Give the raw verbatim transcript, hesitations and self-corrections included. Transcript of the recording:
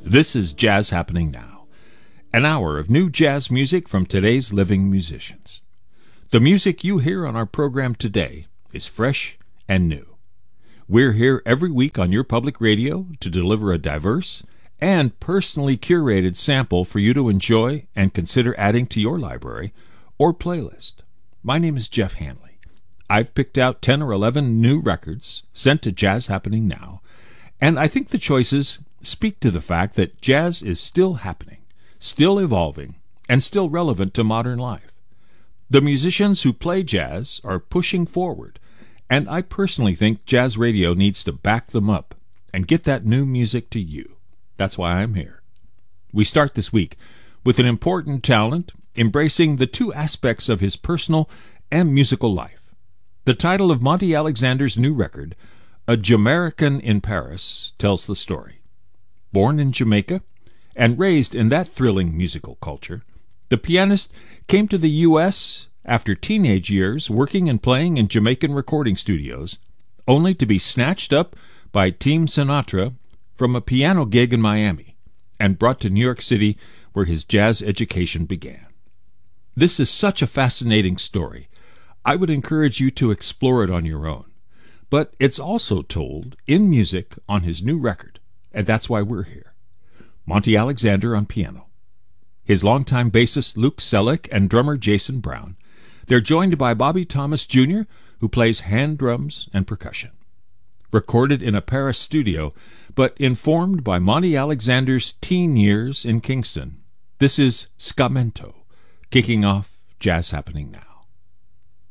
This is Jazz Happening Now, an hour of new jazz music from today's living musicians. The music you hear on our program today is fresh and new. We're here every week on your public radio to deliver a diverse and personally curated sample for you to enjoy and consider adding to your library or playlist. My name is Jeff Hanley. I've picked out ten or eleven new records sent to Jazz Happening Now, and I think the choices speak to the fact that jazz is still happening, still evolving, and still relevant to modern life. The musicians who play jazz are pushing forward, and I personally think jazz radio needs to back them up and get that new music to you. That's why I'm here. We start this week with an important talent embracing the two aspects of his personal and musical life. The title of Monty Alexander's new record, A Jamaican in Paris, tells the story. Born in Jamaica and raised in that thrilling musical culture, the pianist came to the U S after teenage years working and playing in Jamaican recording studios, only to be snatched up by Team Sinatra from a piano gig in Miami and brought to New York City, where his jazz education began. This is such a fascinating story. I would encourage you to explore it on your own. But it's also told in music on his new record, and that's why we're here. Monty Alexander on piano. His longtime bassist Luke Selleck and drummer Jason Brown. They're joined by Bobby Thomas Junior, who plays hand drums and percussion. Recorded in a Paris studio, but informed by Monty Alexander's teen years in Kingston, this is Scamento, kicking off Jazz Happening Now.